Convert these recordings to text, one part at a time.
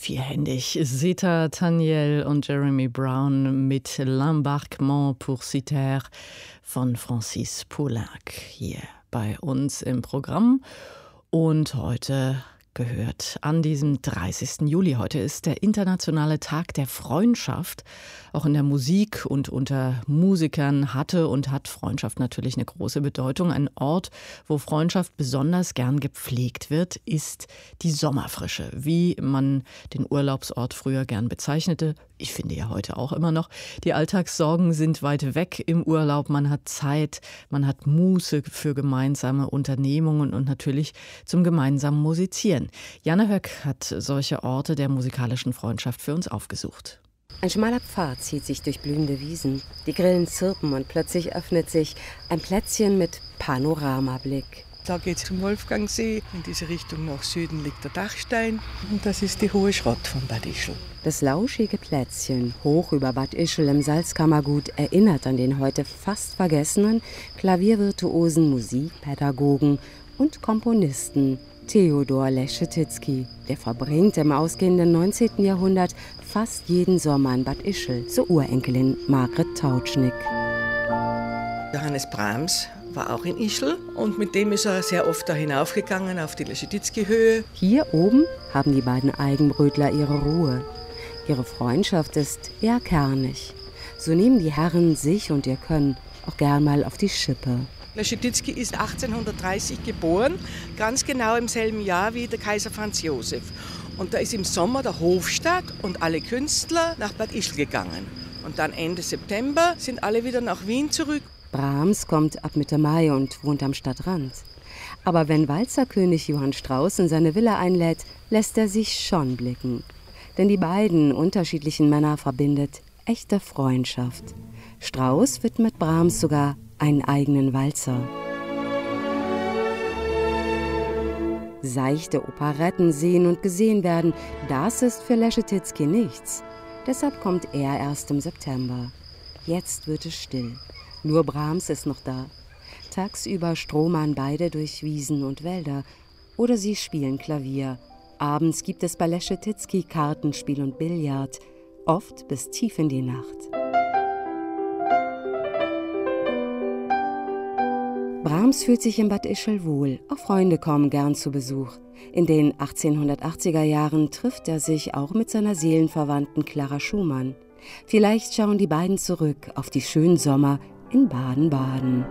Vierhändig. Zita Taniel und Jeremy Brown mit L'Embarquement pour Citer von Francis Poulenc hier bei uns im Programm. Und heute gehört an diesem 30. Juli. Heute ist der internationale Tag der Freundschaft. Auch in der Musik und unter Musikern hatte und hat Freundschaft natürlich eine große Bedeutung. Ein Ort, wo Freundschaft besonders gern gepflegt wird, ist die Sommerfrische, wie man den Urlaubsort früher gern bezeichnete. Ich finde ja heute auch immer noch. Die Alltagssorgen sind weit weg im Urlaub. Man hat Zeit, man hat Muße für gemeinsame Unternehmungen und natürlich zum gemeinsamen Musizieren. Janne Höck hat solche Orte der musikalischen Freundschaft für uns aufgesucht. Ein schmaler Pfad zieht sich durch blühende Wiesen. Die Grillen zirpen und plötzlich öffnet sich ein Plätzchen mit Panoramablick. Da geht es zum Wolfgangsee. In diese Richtung nach Süden liegt der Dachstein. Und das ist die Hohe Schrott von Bad Ischl. Das lauschige Plätzchen hoch über Bad Ischl im Salzkammergut erinnert an den heute fast vergessenen klaviervirtuosen Musikpädagogen und Komponisten Theodor Leschetizky. Der verbringt im ausgehenden 19. Jahrhundert fast jeden Sommer in Bad Ischl, so Urenkelin Margret Tautschnig. Johannes Brahms war auch in Ischl und mit dem ist er sehr oft da hinaufgegangen auf die Leschetizky-Höhe. Hier oben haben die beiden Eigenbrötler ihre Ruhe. Ihre Freundschaft ist eher kernig. So nehmen die Herren sich und ihr Können auch gern mal auf die Schippe. Leschetizky ist 1830 geboren, ganz genau im selben Jahr wie der Kaiser Franz Josef. Und da ist im Sommer der Hofstaat und alle Künstler nach Bad Ischl gegangen. Und dann Ende September sind alle wieder nach Wien zurück. Brahms kommt ab Mitte Mai und wohnt am Stadtrand. Aber wenn Walzerkönig Johann Strauss in seine Villa einlädt, lässt er sich schon blicken. Denn die beiden unterschiedlichen Männer verbindet echte Freundschaft. Strauss widmet Brahms sogar einen eigenen Walzer. Seichte Operetten sehen und gesehen werden, das ist für Leschetizky nichts. Deshalb kommt er erst im September. Jetzt wird es still. Nur Brahms ist noch da. Tagsüber stromern beide durch Wiesen und Wälder. Oder sie spielen Klavier. Abends gibt es bei Leschetizky Kartenspiel und Billard. Oft bis tief in die Nacht. Brahms fühlt sich in Bad Ischl wohl. Auch Freunde kommen gern zu Besuch. In den 1880er Jahren trifft er sich auch mit seiner Seelenverwandten Clara Schumann. Vielleicht schauen die beiden zurück auf die schönen Sommer in Baden-Baden.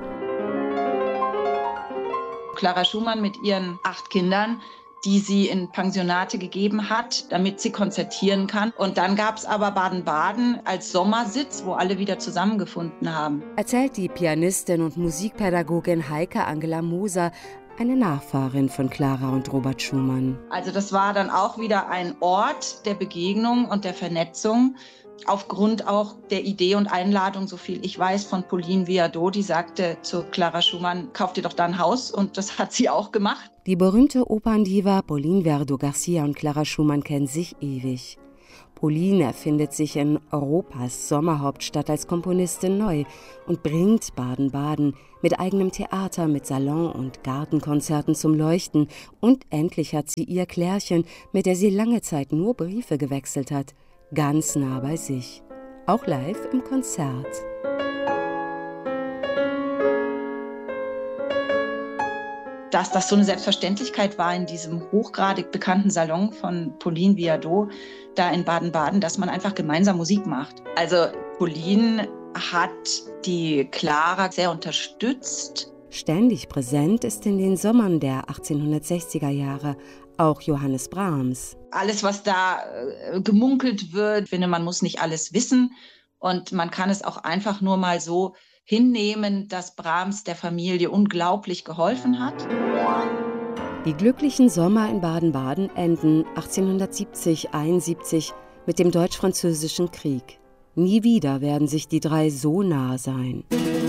Clara Schumann mit ihren 8 Kindern, die sie in Pensionate gegeben hat, damit sie konzertieren kann. Und dann gab es aber Baden-Baden als Sommersitz, wo alle wieder zusammengefunden haben. Erzählt die Pianistin und Musikpädagogin Heike Angela Moser, eine Nachfahrin von Clara und Robert Schumann. Also das war dann auch wieder ein Ort der Begegnung und der Vernetzung. Aufgrund auch der Idee und Einladung, so viel ich weiß, von Pauline Viardot, die sagte zu Clara Schumann, kauf dir doch da ein Haus. Und das hat sie auch gemacht. Die berühmte Operndiva Pauline Viardot-Garcia und Clara Schumann kennen sich ewig. Pauline erfindet sich in Europas Sommerhauptstadt als Komponistin neu und bringt Baden-Baden mit eigenem Theater, mit Salon- und Gartenkonzerten zum Leuchten. Und endlich hat sie ihr Klärchen, mit der sie lange Zeit nur Briefe gewechselt hat, ganz nah bei sich. Auch live im Konzert. Dass das so eine Selbstverständlichkeit war in diesem hochgradig bekannten Salon von Pauline Viardot da in Baden-Baden, dass man einfach gemeinsam Musik macht. Also Pauline hat die Clara sehr unterstützt. Ständig präsent ist in den Sommern der 1860er Jahre auch Johannes Brahms. Alles, was da gemunkelt wird, ich finde, man muss nicht alles wissen und man kann es auch einfach nur mal so hinnehmen, dass Brahms der Familie unglaublich geholfen hat. Die glücklichen Sommer in Baden-Baden enden 1870-71 mit dem Deutsch-Französischen Krieg. Nie wieder werden sich die drei so nah sein.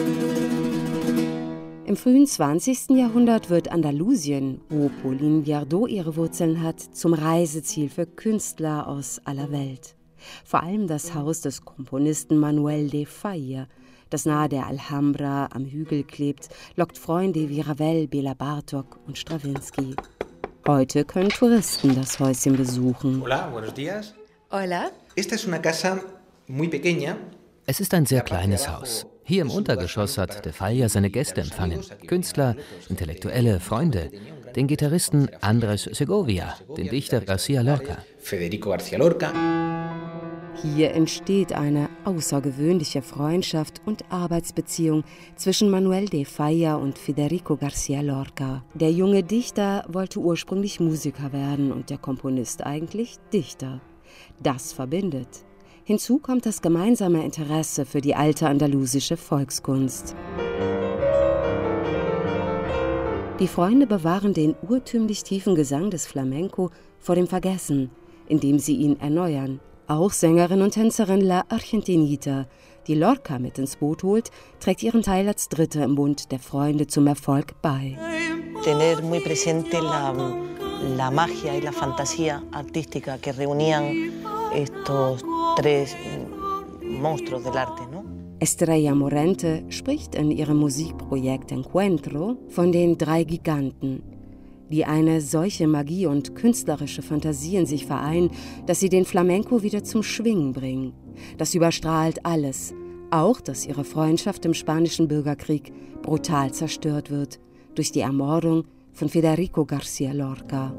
Im frühen 20. Jahrhundert wird Andalusien, wo Pauline Viardot ihre Wurzeln hat, zum Reiseziel für Künstler aus aller Welt. Vor allem das Haus des Komponisten Manuel de Falla, das nahe der Alhambra am Hügel klebt, lockt Freunde wie Ravel, Bela Bartok und Strawinsky. Heute können Touristen das Häuschen besuchen. Hola, buenos días. Hola. Esta es una casa muy pequeña. Es ist ein sehr kleines Haus. Hier im Untergeschoss hat de Falla seine Gäste empfangen. Künstler, Intellektuelle, Freunde. Den Gitarristen Andrés Segovia, den Dichter García Lorca. Federico García Lorca. Hier entsteht eine außergewöhnliche Freundschaft und Arbeitsbeziehung zwischen Manuel de Falla und Federico García Lorca. Der junge Dichter wollte ursprünglich Musiker werden und der Komponist eigentlich Dichter. Das verbindet. Hinzu kommt das gemeinsame Interesse für die alte andalusische Volkskunst. Die Freunde bewahren den urtümlich tiefen Gesang des Flamenco vor dem Vergessen, indem sie ihn erneuern. Auch Sängerin und Tänzerin La Argentinita, die Lorca mit ins Boot holt, trägt ihren Teil als Dritte im Bund der Freunde zum Erfolg bei. Tener muy presente la magia y la fantasía artística que reunían estos tres monstruos del arte, ¿no? Estrella Morente spricht in ihrem Musikprojekt Encuentro von den 3 Giganten, die eine solche Magie und künstlerische Fantasie in sich vereinen, dass sie den Flamenco wieder zum Schwingen bringen. Das überstrahlt alles, auch dass ihre Freundschaft im Spanischen Bürgerkrieg brutal zerstört wird durch die Ermordung von Federico García Lorca.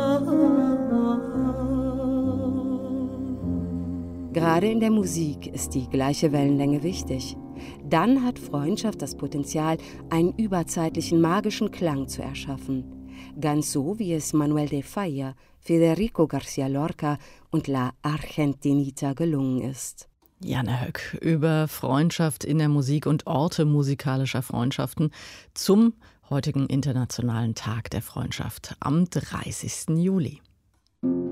Gerade in der Musik ist die gleiche Wellenlänge wichtig. Dann hat Freundschaft das Potenzial, einen überzeitlichen magischen Klang zu erschaffen. Ganz so, wie es Manuel de Falla, Federico García Lorca und La Argentinita gelungen ist. Janne Höck über Freundschaft in der Musik und Orte musikalischer Freundschaften zum heutigen Internationalen Tag der Freundschaft am 30. Juli.